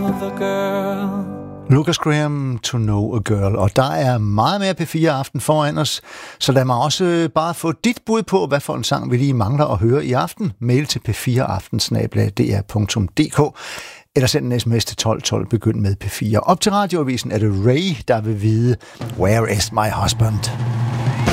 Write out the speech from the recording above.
the girl. Lucas Graham, To Know a Girl. Og der er meget mere P4 Aften foran os, så lad mig også bare få dit bud på, hvad for en sang vi lige mangler at høre i aften. Mail til p4aften@dr.dk eller send en sms til 1212, begynd med P4. Op til radioavisen er det Ray, der vil vide, Where is my husband?